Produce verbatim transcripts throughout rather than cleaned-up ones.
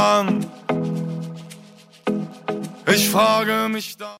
Ich frage mich da.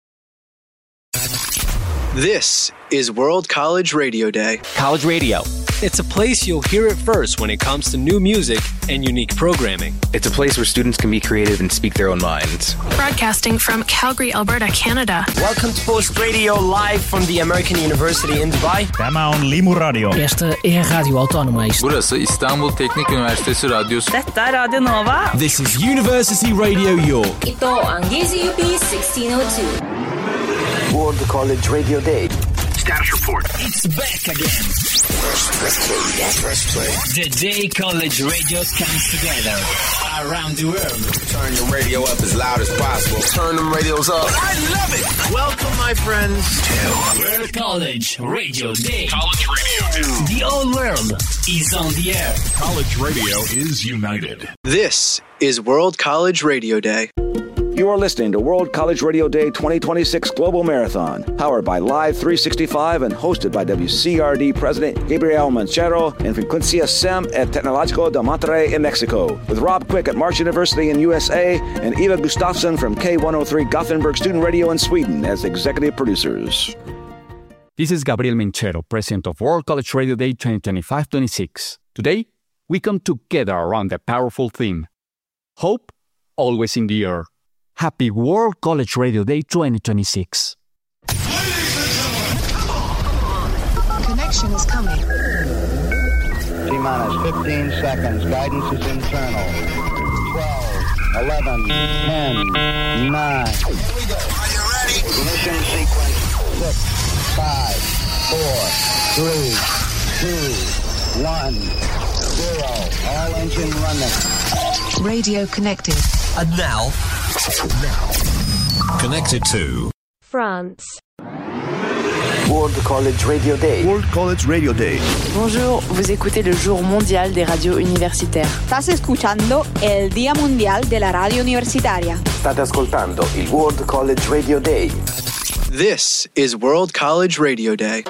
This is World College Radio Day. College Radio. It's a place you'll hear it first when it comes to new music and unique programming. It's a place where students can be creative and speak their own minds. Broadcasting from Calgary, Alberta, Canada. Welcome to Post Radio live from the American University in Dubai. Tämä on Limu Radio. Este é a Rádio Autónoma. Burası İstanbul Teknik Üniversitesi Radyosu. Dette er Radio Nova. This is University Radio York. Ito ang G Z U P sixteen oh two. World College Radio Day. Status report. It's back again. Press play. Press play. The day college radio comes together around the world. Turn your radio up as loud as possible. Turn them radios up. I love it. Welcome, my friends, to World College Radio Day. College Radio Day. The whole world is on the air. College radio is united. This is World College Radio Day. You are listening to World College Radio Day twenty twenty-six Global Marathon, powered by Live three sixty-five and hosted by W C R D President Gabriel Manchero and Frecuencia S E M at Tecnológico de Monterrey in Mexico, with Rob Quick at March University in U S A and Eva Gustafsson from K one oh three Gothenburg Student Radio in Sweden as executive producers. This is Gabriel Manchero, President of World College Radio Day twenty twenty-five twenty-six. Today, we come together around the powerful theme, hope always in the air. Happy World College Radio Day twenty twenty-six. Connection is coming. T-minus fifteen seconds. Guidance is internal. twelve, eleven, ten, nine. Here we go. Are you ready? Ignition sequence. six, five, four, three, two, one, zero. All engine running. Radio connected. And now, now, connected to France. World College Radio Day. World College Radio Day. Bonjour, vous écoutez le jour mondial des radios universitaires. Estás escuchando el Día Mundial de la Radio Universitaria. State ascoltando il World College Radio Day. This is World College Radio Day.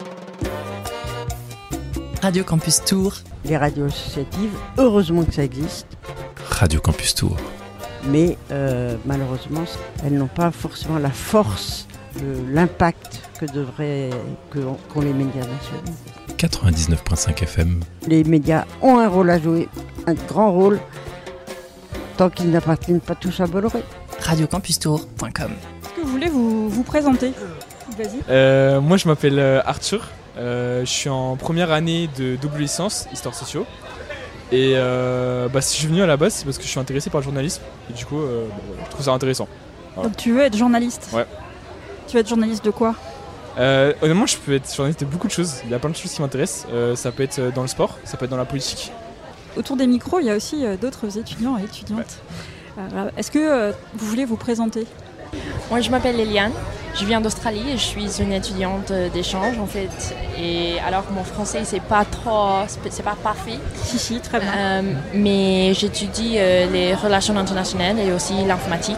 Radio Campus Tour. Les radios associatives, heureusement que ça existe. Radio Campus Tour. Mais euh, malheureusement, elles n'ont pas forcément la force, le, l'impact que devraient que, qu'ont les médias nationaux. quatre-vingt-dix-neuf virgule cinq F M. Les médias ont un rôle à jouer, un grand rôle, tant qu'ils n'appartiennent pas tous à Bolloré. radio campus tour point com. Est-ce que vous voulez vous, vous présenter ? Vas-y. Euh, moi, je m'appelle Arthur. Euh, je suis en première année de double licence, Histoire Sociaux. Et euh, bah, si je suis venu à la base, c'est parce que je suis intéressé par le journalisme. Et du coup, euh, bah, voilà, je trouve ça intéressant. Voilà. Donc tu veux être journaliste ? Ouais. Tu veux être journaliste de quoi ? euh, Honnêtement, je peux être journaliste de beaucoup de choses. Il y a plein de choses qui m'intéressent. Euh, ça peut être dans le sport, ça peut être dans la politique. Autour des micros, il y a aussi euh, d'autres étudiants et étudiantes. Ouais. Euh, est-ce que euh, vous voulez vous présenter ? Moi, je m'appelle Eliane. Je viens d'Australie et je suis une étudiante d'échange en fait. Et alors mon français c'est pas trop, c'est pas parfait. Si si, très bien. Euh, mais j'étudie euh, les relations internationales et aussi l'informatique.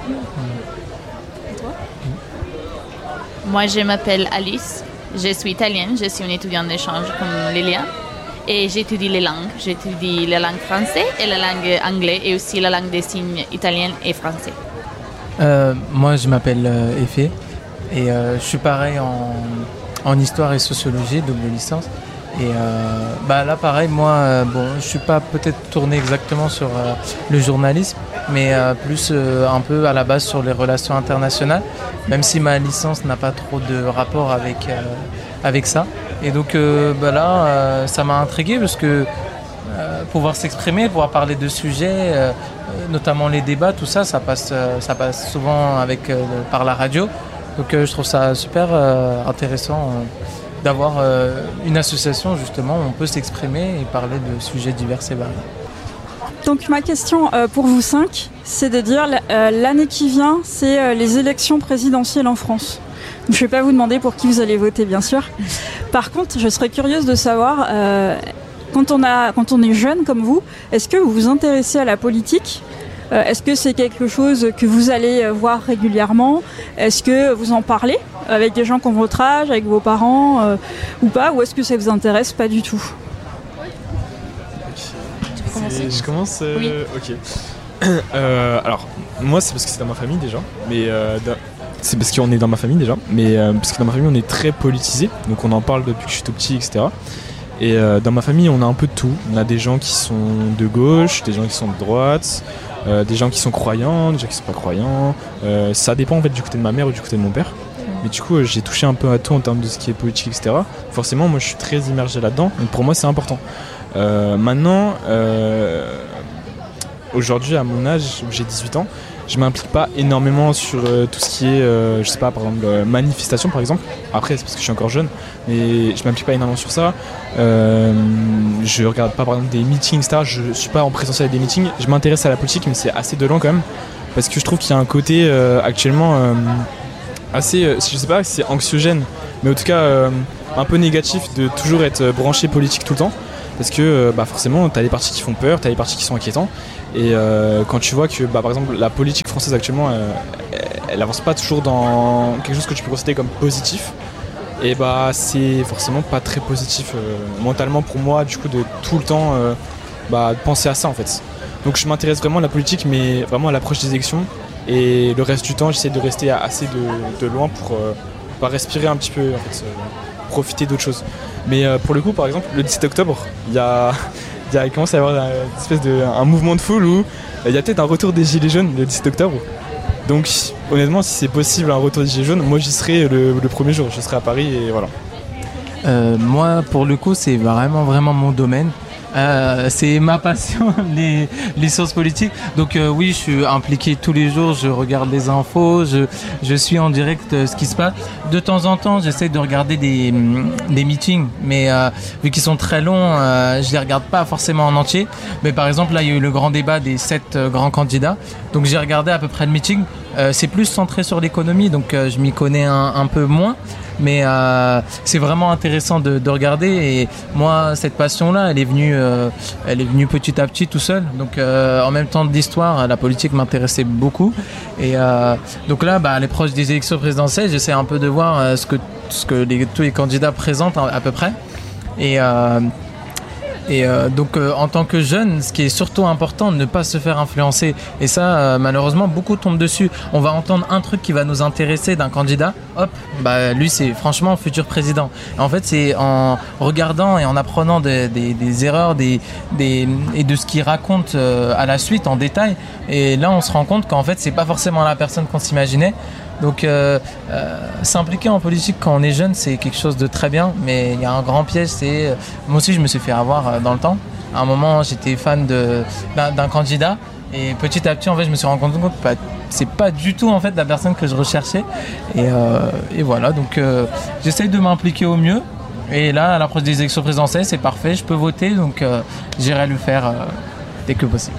Et toi ? Moi je m'appelle Alice. Je suis italienne. Je suis une étudiante d'échange comme Liliane. Et j'étudie les langues. J'étudie la langue française et la langue anglaise et aussi la langue des signes italienne et français. Euh, moi, je m'appelle euh, Effet et euh, je suis pareil en, en histoire et sociologie, double licence. Et euh, bah là, pareil, moi, euh, bon, je suis pas peut-être tourné exactement sur euh, le journalisme, mais euh, plus euh, un peu à la base sur les relations internationales, même si ma licence n'a pas trop de rapport avec euh, avec ça. Et donc euh, bah là, euh, ça m'a intrigué parce que euh, pouvoir s'exprimer, pouvoir parler de sujets. Euh, notamment les débats, tout ça, ça passe, ça passe souvent avec, euh, par la radio. Donc euh, je trouve ça super euh, intéressant euh, d'avoir euh, une association justement où on peut s'exprimer et parler de sujets divers et variés. Donc ma question euh, pour vous cinq, c'est de dire euh, l'année qui vient, c'est euh, les élections présidentielles en France. Donc, je ne vais pas vous demander pour qui vous allez voter, bien sûr. Par contre, je serais curieuse de savoir... Euh, Quand on, a, quand on est jeune comme vous, est-ce que vous vous intéressez à la politique ? euh, Est-ce que c'est quelque chose que vous allez voir régulièrement ? Est-ce que vous en parlez avec des gens qui ont votre âge, avec vos parents euh, ou pas ? Ou est-ce que ça vous intéresse pas du tout ? Tu peux commencer ? Vas-y. Je commence euh, Oui. Ok. Euh, alors, moi, c'est parce que c'est dans ma famille déjà. Mais euh, dans- c'est parce qu'on est dans ma famille déjà. Mais euh, parce que dans ma famille, on est très politisé. Donc, on en parle depuis que je suis tout petit, et cetera. Et euh, dans ma famille, on a un peu de tout. On a des gens qui sont de gauche, des gens qui sont de droite, euh, des gens qui sont croyants, des gens qui sont pas croyants. Euh, ça dépend en fait du côté de ma mère ou du côté de mon père. Mais du coup, euh, j'ai touché un peu à tout en termes de ce qui est politique, et cetera. Forcément, moi, je suis très immergé là-dedans. Donc pour moi, c'est important. Euh, maintenant, euh, aujourd'hui, à mon âge, où j'ai dix-huit ans, je m'implique pas énormément sur euh, tout ce qui est, euh, je sais pas, par exemple, euh, manifestation, par exemple. Après, c'est parce que je suis encore jeune, mais je m'implique pas énormément sur ça. Euh, je regarde pas, par exemple, des meetings, et cetera. Je suis pas en présentiel à des meetings. Je m'intéresse à la politique, mais c'est assez de loin quand même, parce que je trouve qu'il y a un côté euh, actuellement euh, assez, euh, je sais pas si c'est anxiogène, mais en tout cas euh, un peu négatif de toujours être branché politique tout le temps. Parce que euh, bah forcément, tu as des partis qui font peur, tu as des partis qui sont inquiétants. Et euh, quand tu vois que, bah, par exemple, la politique française actuellement, euh, elle avance pas toujours dans quelque chose que tu peux considérer comme positif, et bah c'est forcément pas très positif euh, mentalement pour moi, du coup, de tout le temps euh, bah, penser à ça en fait. Donc je m'intéresse vraiment à la politique, mais vraiment à l'approche des élections. Et le reste du temps, j'essaie de rester assez de, de loin pour euh, bah, respirer un petit peu, en fait, euh, profiter d'autres choses. Mais euh, pour le coup, par exemple, le dix-sept octobre, il y a, il y a, il commence à y avoir une espèce de, un mouvement de foule où il y a peut-être un retour des Gilets jaunes le dix-sept octobre. Donc honnêtement, si c'est possible un retour des Gilets jaunes, moi j'y serai le, le premier jour, je serai à Paris et voilà. Euh, moi, pour le coup, c'est vraiment, vraiment mon domaine. Euh, c'est ma passion, les, les sciences politiques. Donc euh, oui, je suis impliqué tous les jours, je regarde les infos, je, je suis en direct euh, ce qui se passe. De temps en temps, j'essaie de regarder des, des meetings, mais euh, vu qu'ils sont très longs, euh, je les regarde pas forcément en entier. Mais par exemple, là, il y a eu le grand débat des sept euh, grands candidats. Donc j'ai regardé à peu près le meeting. Euh, c'est plus centré sur l'économie, donc euh, je m'y connais un, un peu moins. Mais euh, c'est vraiment intéressant de, de regarder, et moi cette passion-là, elle est venue, euh, elle est venue petit à petit tout seul. Donc euh, en même temps de l'histoire, la politique m'intéressait beaucoup. Et euh, donc là, bah, les proches des élections présidentielles, j'essaie un peu de voir euh, ce que, ce que les, tous les candidats présentent à, à peu près. Et euh, Et euh, donc euh, en tant que jeune, ce qui est surtout important, ne pas se faire influencer. Et ça, euh, malheureusement, beaucoup tombent dessus. On va entendre un truc qui va nous intéresser d'un candidat. Hop, bah lui, c'est franchement futur président. Et en fait, c'est en regardant et en apprenant des, des, des erreurs des, des, et de ce qu'il raconte euh, à la suite en détail. Et là, on se rend compte qu'en fait, c'est pas forcément la personne qu'on s'imaginait. Donc euh, euh, s'impliquer en politique quand on est jeune, c'est quelque chose de très bien, mais il y a un grand piège, c'est euh, moi aussi je me suis fait avoir dans le temps. À un moment, j'étais fan de, d'un, d'un candidat, et petit à petit en fait je me suis rendu compte que bah, c'est pas du tout en fait la personne que je recherchais, et, euh, et voilà. Donc euh, j'essaye de m'impliquer au mieux, et là à l'approche des élections présidentielles, c'est parfait, je peux voter, donc euh, j'irai le faire euh, dès que possible.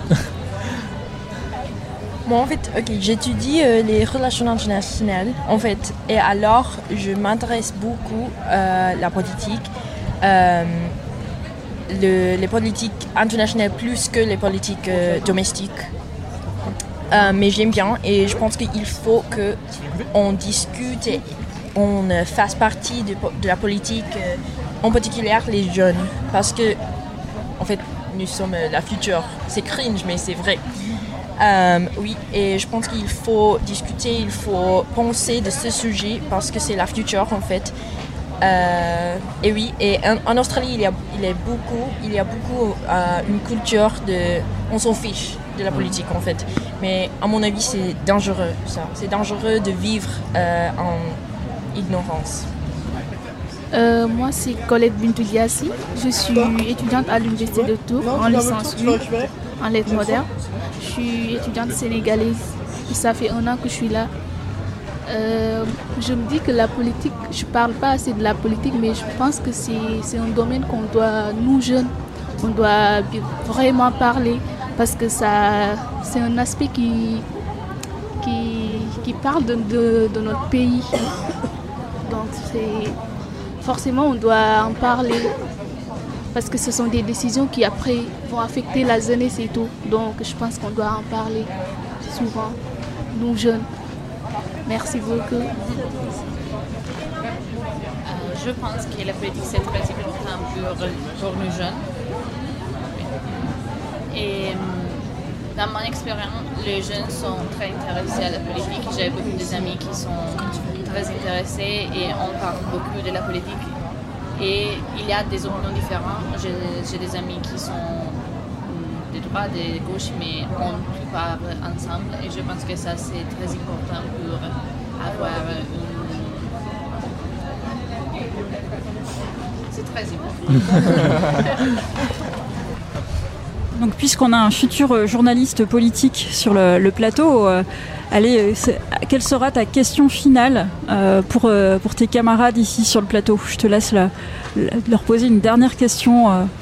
Moi, en fait, okay, j'étudie euh, les relations internationales, en fait, et alors je m'intéresse beaucoup à la politique, euh, le, les politiques internationales plus que les politiques euh, domestiques. Euh, mais j'aime bien, et je pense qu'il faut qu'on discute et on fasse partie de, de la politique, euh, en particulier les jeunes, parce que, en fait, nous sommes la future. C'est cringe, mais c'est vrai. Euh, oui, et je pense qu'il faut discuter, il faut penser de ce sujet parce que c'est la future en fait. Euh, et oui, et en, en Australie, il y a, il y a beaucoup, il y a beaucoup euh, une culture de, on s'en fiche de la politique en fait. Mais à mon avis, c'est dangereux ça. C'est dangereux de vivre euh, en ignorance. Euh, moi, c'est Colette Bintouliassi. Je suis étudiante à l'Université de Tours en licence huit en lettres modernes. Je suis étudiante sénégalaise. Ça fait un an que je suis là. Euh, je me dis que la politique, je ne parle pas assez de la politique, mais je pense que c'est, c'est un domaine qu'on doit, nous jeunes, on doit vraiment parler parce que ça, c'est un aspect qui, qui, qui parle de, de, de notre pays. Donc, c'est, forcément, on doit en parler. Parce que ce sont des décisions qui après vont affecter la jeunesse et tout. Donc je pense qu'on doit en parler souvent, nous jeunes. Merci beaucoup. Euh, je pense que la politique c'est très important pour, pour nous jeunes. Et dans mon expérience, les jeunes sont très intéressés à la politique. J'ai beaucoup d'amis qui sont très intéressés et on parle beaucoup de la politique. Et il y a des opinions différentes. J'ai, j'ai des amis qui sont de droite et de gauche, mais on parle ensemble. Et je pense que ça, c'est très important pour avoir une... C'est très important. Donc, puisqu'on a un futur journaliste politique sur le, le plateau, euh, allez, quelle sera ta question finale euh, pour, euh, pour tes camarades ici sur le plateau ? Je te laisse la, la, leur poser une dernière question. Euh.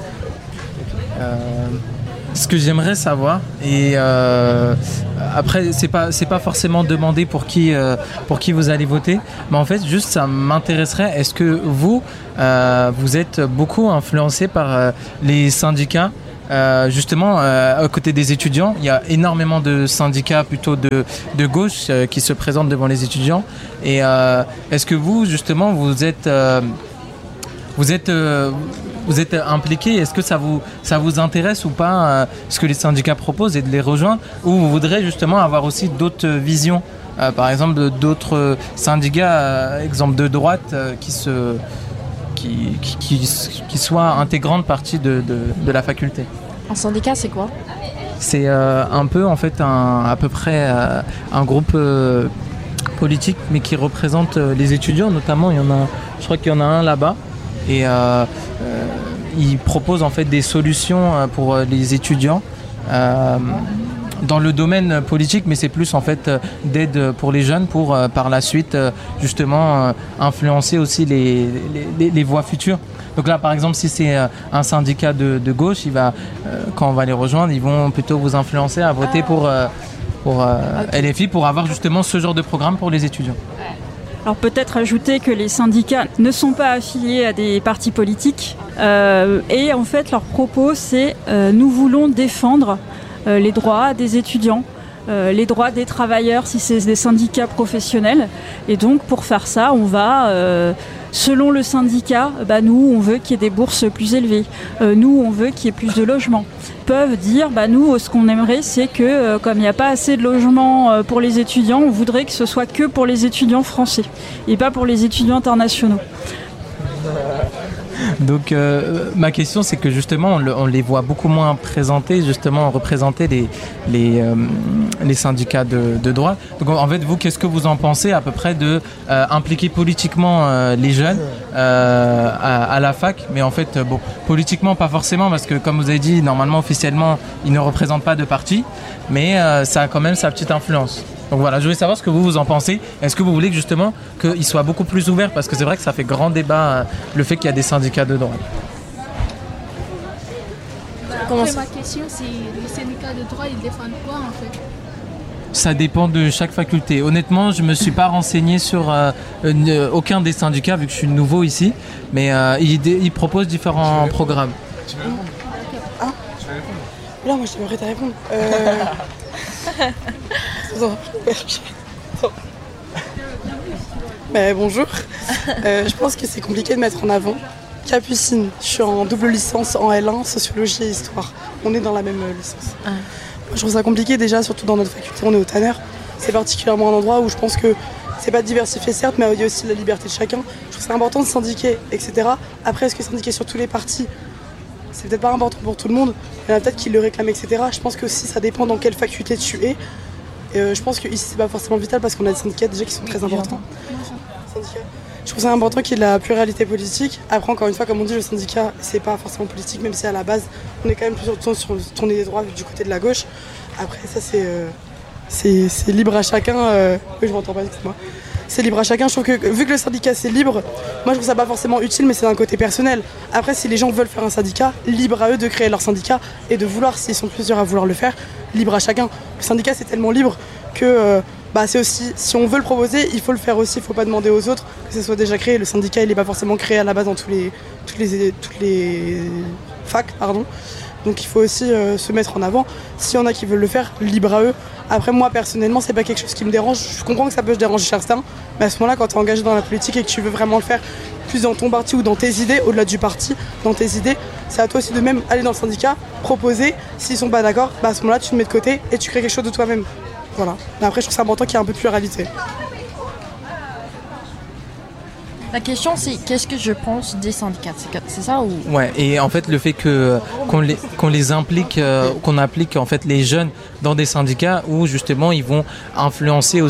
Euh, ce que j'aimerais savoir, et euh, après, c'est pas, c'est pas forcément demander pour qui, euh, pour qui vous allez voter, mais en fait, juste ça m'intéresserait, est-ce que vous, euh, vous êtes beaucoup influencé par euh, les syndicats ? Euh, justement, euh, à côté des étudiants, il y a énormément de syndicats plutôt de, de gauche euh, qui se présentent devant les étudiants. Et euh, est-ce que vous, justement, vous êtes, euh, vous êtes, euh, vous êtes impliqué ? Est-ce que ça vous, ça vous intéresse ou pas euh, ce que les syndicats proposent et de les rejoindre ? Ou vous voudrez justement avoir aussi d'autres visions, euh, par exemple d'autres syndicats, euh, exemple de droite, euh, qui se Qui, qui, qui, qui soit intégrante partie de, de, de la faculté. Un syndicat, c'est quoi ? C'est euh, un peu, en fait, un, à peu près euh, un groupe euh, politique, mais qui représente euh, les étudiants, notamment. Il y en a, je crois qu'il y en a un là-bas. Et euh, euh, il propose, en fait, des solutions pour les étudiants. Euh, dans le domaine politique, mais c'est plus en fait d'aide pour les jeunes pour euh, par la suite euh, justement euh, influencer aussi les, les, les voies futures. Donc là par exemple si c'est euh, un syndicat de, de gauche, il va, euh, quand on va les rejoindre, ils vont plutôt vous influencer à voter pour, euh, pour euh, okay. L F I pour avoir justement ce genre de programme pour les étudiants. Alors peut-être ajouter que les syndicats ne sont pas affiliés à des partis politiques euh, et en fait leur propos c'est euh, nous voulons défendre Euh, les droits des étudiants, euh, les droits des travailleurs si c'est des syndicats professionnels. Et donc pour faire ça, on va, euh, selon le syndicat, bah, nous on veut qu'il y ait des bourses plus élevées, euh, nous on veut qu'il y ait plus de logements. Ils peuvent dire, bah, nous ce qu'on aimerait c'est que euh, comme il n'y a pas assez de logements euh, pour les étudiants, on voudrait que ce soit que pour les étudiants français et pas pour les étudiants internationaux. Donc euh, ma question c'est que justement on, le, on les voit beaucoup moins présentés, justement représenter les, les, euh, les syndicats de, de droite. Donc en fait vous qu'est-ce que vous en pensez à peu près de euh, impliquer politiquement euh, les jeunes euh, à, à la fac, mais en fait bon politiquement pas forcément parce que comme vous avez dit normalement officiellement ils ne représentent pas de parti, mais euh, ça a quand même sa petite influence. Donc voilà, je voulais savoir ce que vous vous en pensez. Est-ce que vous voulez que justement qu'ils soient beaucoup plus ouverts parce que c'est vrai que ça fait grand débat euh, le fait qu'il y a des syndicats de droite. Après, ma question c'est les syndicats de droite ils défendent quoi en fait ? Ça dépend de chaque faculté. Honnêtement, je me suis pas renseigné sur euh, une, euh, aucun des syndicats vu que je suis nouveau ici, mais euh, ils, ils proposent différents programmes. Tu veux répondre ? Ah ? Tu veux répondre ? Là, moi je t'aimerais te répondre. Euh... Mais bonjour, euh, je pense que c'est compliqué de mettre en avant. Capucine, je suis en double licence en L un, sociologie et histoire. On est dans la même euh, licence. Ah. Moi, je trouve ça compliqué déjà, surtout dans notre faculté, on est au Tanner. C'est particulièrement un endroit où je pense que c'est pas diversifié certes, mais il y a aussi la liberté de chacun. Je trouve que c'est important de syndiquer, et cetera. Après, est-ce que syndiquer sur tous les partis, c'est peut-être pas important pour tout le monde. Il y en a peut-être qui le réclament, et cetera. Je pense que aussi ça dépend dans quelle faculté tu es. Et euh, je pense que ici c'est pas forcément vital parce qu'on a des syndicats déjà qui sont très importants. Je trouve ça important qu'il y ait de la pluralité politique. Après encore une fois, comme on dit, le syndicat c'est pas forcément politique, même si à la base on est quand même plus sur tourner des droits du côté de la gauche. Après ça c'est euh, c'est, c'est libre à chacun. Euh... Oui je m'entends pas, excuse-moi. C'est libre à chacun. Je trouve que vu que le syndicat c'est libre, moi je trouve ça pas forcément utile, mais c'est d'un côté personnel. Après si les gens veulent faire un syndicat, libre à eux de créer leur syndicat et de vouloir, s'ils sont plusieurs à vouloir le faire, libre à chacun. Le syndicat c'est tellement libre que euh, bah, c'est aussi, si on veut le proposer, il faut le faire aussi, il faut pas demander aux autres que ce soit déjà créé. Le syndicat il est pas forcément créé à la base dans tous les, toutes les, toutes les facs, pardon. Donc il faut aussi euh, se mettre en avant. S'il y en a qui veulent le faire, libre à eux. Après moi personnellement c'est pas quelque chose qui me dérange. Je comprends que ça peut se déranger certains, mais à ce moment-là quand tu es engagé dans la politique et que tu veux vraiment le faire plus dans ton parti ou dans tes idées, au-delà du parti, dans tes idées, c'est à toi aussi de même aller dans le syndicat, proposer. S'ils sont pas d'accord, bah à ce moment-là, tu te mets de côté et tu crées quelque chose de toi-même. Voilà. Mais après, je trouve ça important qu'il y ait un peu de pluralité. La question c'est qu'est-ce que je pense des syndicats, c'est, c'est ça ou... Ouais, et en fait le fait que qu'on les qu'on les implique, euh, qu'on implique en fait les jeunes dans des syndicats où justement ils vont influencer